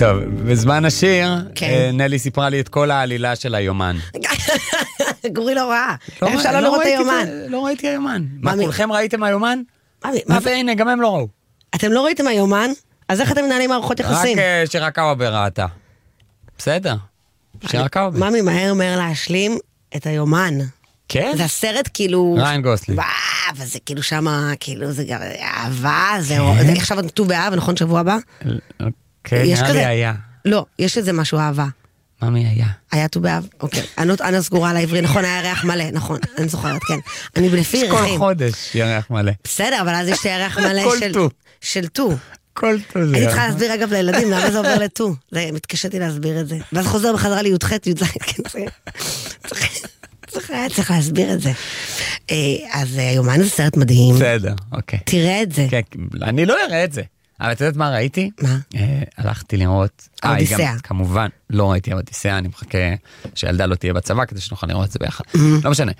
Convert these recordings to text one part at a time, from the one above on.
טוב, בזמן השיר, נלי סיפרה לי את כל העלילה של היומן. גורי לא ראה. איך אפשר לא לראות היומן? לא ראיתי היומן. מה, כולכם ראיתם היומן? מה זה, הנה, גם הם לא ראו. אתם לא ראיתם היומן? אז איך אתם מנהלים מערכות יחסים? רק שרקאווה ראתה. בסדר. שרקאווה. ממי מהר להשלים את היומן. כן? זה הסרט כאילו... ריין גוסלינג. וואו, וזה כאילו שמה, כאילו זה גם אהבה, זה עכשיו ט"ו באב, נכון שבוע הבא? כן, נראה לי היה. לא, יש לזה משהו אהבה. ממי היה. היה ט"ו באב, אוקיי. אנה סגורה על העברי, נכון, היה ירח מלא, נכון, אני זוכרת, כן. אני לפי ירחים. כל חודש ירח מלא. בסדר, אבל אז יש ירח מלא של ט"ו. כל ט"ו זה. אני צריכה להסביר אגב לילדים, למה זה עובר לט"ו. מתקשתי להסביר את זה. ואז חוזר בחזרה לי"ח, י"ז, צריך להסביר את זה. אז היומן זה סרט מדהים. בסדר, אוקיי. תראה את זה. אני לא אראה את זה. אבל אתה יודעת מה ראיתי? מה? הלכתי לראות... אודיסאה. כמובן, לא ראיתי אודיסאה, אני מחכה שילדה לא תהיה בצבא, כדי שנוכל לראות את זה ביחד. לא משנה.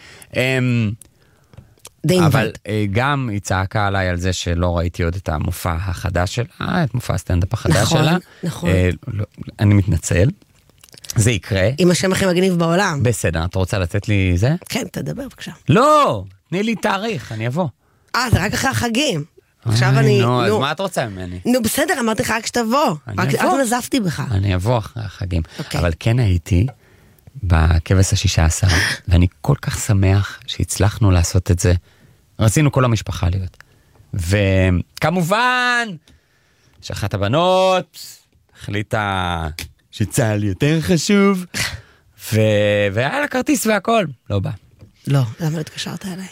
אבל גם היא צעקה עליי על זה שלא ראיתי עוד את המופע החדש שלה, את מופע הסטנדאפ החדש שלה. נכון. אני מתנצל. זה יקרה. עם השם הכי מגניב בעולם. בסדר, את רוצה לתת לי זה? כן, תדבר בבקשה. לא, תני לי תאריך, אני אבוא. זה רק אחרי החגים. עכשיו אני... אז מה את רוצה ממני? נו, בסדר, אמרתי לך רק שתבוא. רק נזפתי בך. אני אבוא אחרי החגים. אבל כן הייתי בכבש ה-16, ואני כל כך שמח שהצלחנו לעשות את זה. רצינו כל המשפחה להיות. וכמובן, שאחת הבנות החליטה שצהל יותר חשוב, והיה לה כרטיס והכל. לא בא. לא, למה לא התקשרת אליי?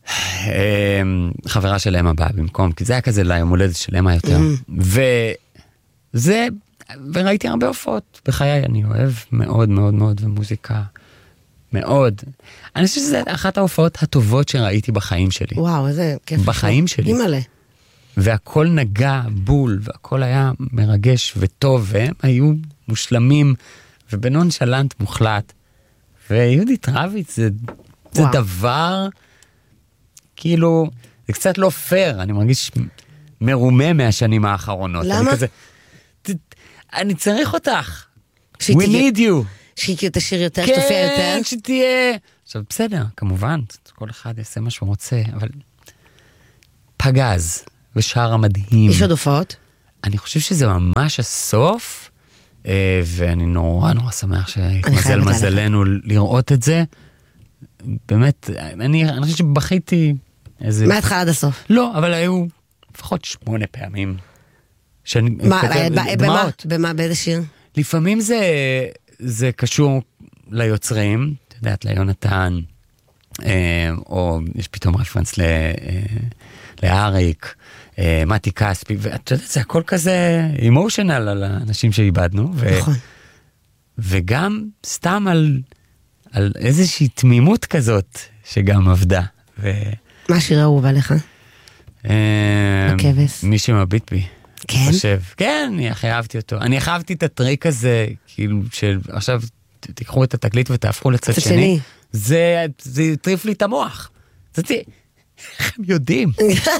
חברה של אמה באה במקום, כי זה היה כזה ליום הולדת של אמה יותר. וראיתי הרבה הופעות בחיי, אני אוהב מאוד מאוד מאוד, ומוזיקה מאוד. אני חושב שזה אחת ההופעות הטובות שראיתי בחיים שלי. וואו, איזה כיף. בחיים שלי. מלא. והכל נגע בול, והכל היה מרגש וטוב, והם היו מושלמים, ובנונשלנט מוחלט. ויהודית רביץ זה דבר... כאילו, זה קצת לא פייר, אני מרגיש מרומה מהשנים האחרונות. למה? אני צריך אותך. We need you. שהיא תשאיר יותר, שתופיע יותר. כן, שתהיה. עכשיו, בסדר, כמובן, כל אחד יעשה מה שהוא רוצה, אבל פגז ושר המדהים. יש עוד הופעות? אני חושב שזה ממש הסוף, ואני נורא נורא שמח שהתמזל מזלנו לראות את זה. באמת, אני חושב שבכיתי איזה... מההתחלה עד הסוף. לא, אבל היו לפחות 8 פעמים. במה? באיזה שיר? לפעמים זה קשור ליוצרים, אתה יודעת, ליונתן, או יש פתאום רפרנס לאריק, מתי כספי, ואתה יודעת, זה הכל כזה אמושיונל על האנשים שאיבדנו. נכון. וגם סתם על איזושהי תמימות כזאת שגם עבדה. מה השיר האהוב עליך? הכבש. מי שמביט בי. כן? כן, אני הכי אהבתי אותו. אני הכי אהבתי את הטריק הזה, כאילו, שעכשיו תיקחו את התקליט ותהפכו לצד שני. זה יטריף לי את המוח. איך הם יודעים?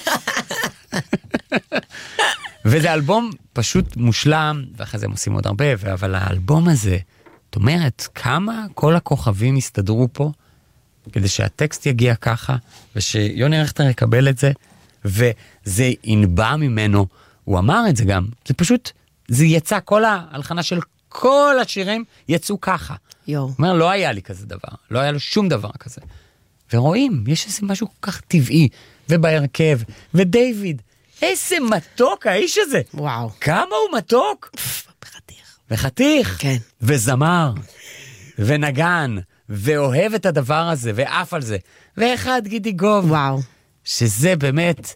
וזה אלבום פשוט מושלם, ואחרי זה הם עושים עוד הרבה, אבל האלבום הזה, זאת אומרת, כמה כל הכוכבים הסתדרו פה, כדי שהטקסט יגיע ככה, ושיוני רכטר יקבל את זה, וזה ינבע ממנו, הוא אמר את זה גם, זה פשוט, זה יצא, כל ההלחנה של כל השירים יצאו ככה. הוא אומר, לא היה לי כזה דבר, לא היה לו שום דבר כזה. ורואים, יש איזה משהו כל כך טבעי, ובהרכב, ודייוויד, איזה מתוק האיש הזה. וואו. כמה הוא מתוק. וחתיך. כן. וזמר, ונגן, ואוהב את הדבר הזה, ואף על זה. ואחד גידי גוב. וואו. שזה באמת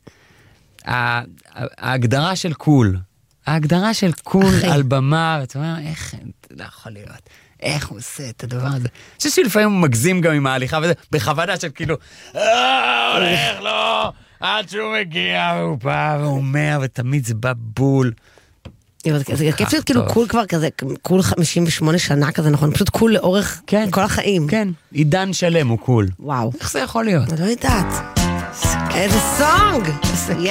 ההגדרה של קול. ההגדרה של קול על במה, ואתה אומר, איך, לא יכול להיות, איך הוא עושה את הדבר הזה. אני חושב שלפעמים הוא מגזים גם עם ההליכה, וזה בכוונה של כאילו, הולך לו, עד שהוא מגיע, והוא בא, והוא אומר, ותמיד זה בא בול. זה כיף להיות כאילו קול כבר כזה, קול 58 שנה כזה, נכון? פשוט קול לאורך כל החיים. כן, עידן שלם הוא קול. וואו. איך זה יכול להיות? אני לא יודעת. איזה סונג!